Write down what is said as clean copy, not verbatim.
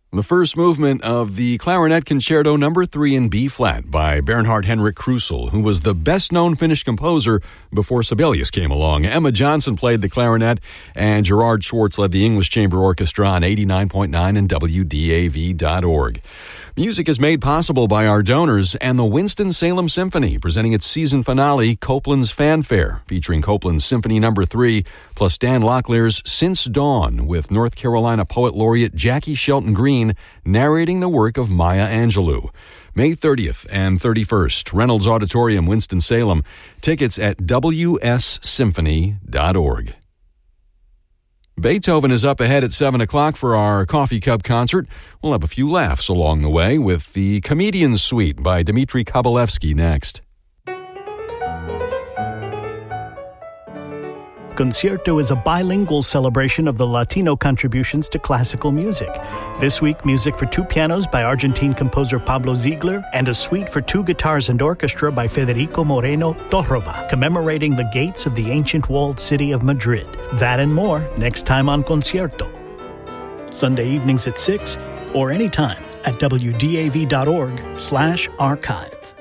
The first movement of the Clarinet Concerto No. 3 in B-flat by Bernhard Henrik Krusel, who was the best-known Finnish composer before Sibelius came along. Emma Johnson played the clarinet, and Gerard Schwartz led the English Chamber Orchestra on 89.9 and WDAV.org. Music is made possible by our donors and the Winston-Salem Symphony, presenting its season finale, Copland's Fanfare, featuring Copland's Symphony No. 3, plus Dan Locklear's Since Dawn, with North Carolina Poet Laureate Jackie Shelton Green narrating the work of Maya Angelou. May 30th and 31st, Reynolds Auditorium, Winston-Salem. Tickets at wssymphony.org. Beethoven is up ahead at 7 o'clock for our Coffee Cup concert. We'll have a few laughs along the way with the Comedian's Suite by Dmitri Kabalevsky next. Concierto is a bilingual celebration of the Latino contributions to classical music. This week, music for two pianos by Argentine composer Pablo Ziegler and a suite for two guitars and orchestra by Federico Moreno Torroba, commemorating the gates of the ancient walled city of Madrid. That and more next time on Concierto. Sunday evenings at 6 or anytime at WDAV.org/archive.